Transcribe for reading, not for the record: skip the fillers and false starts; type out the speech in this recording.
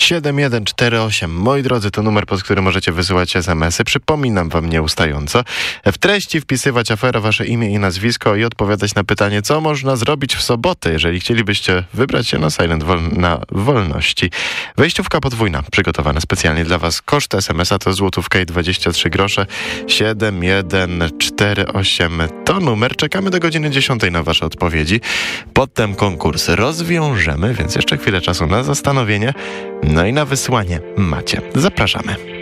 7148. Moi drodzy, to numer, pod który możecie wysyłać SMS-y. Przypominam wam nieustająco. W treści wpisywać afera, wasze imię i nazwisko i odpowiadać na pytanie, co można zrobić w sobotę, jeżeli chcielibyście wybrać się na Silent na wolności. Wejściówka podwójna, przygotowana specjalnie dla was. Koszt SMS-a to złotówka i 23 grosze. 7148 to numer. Czekamy do godziny 10 na wasze odpowiedzi. Potem konkurs rozwiążemy, więc jeszcze chwilę czasu na zastanowienie. No i na wysłanie macie. Zapraszamy.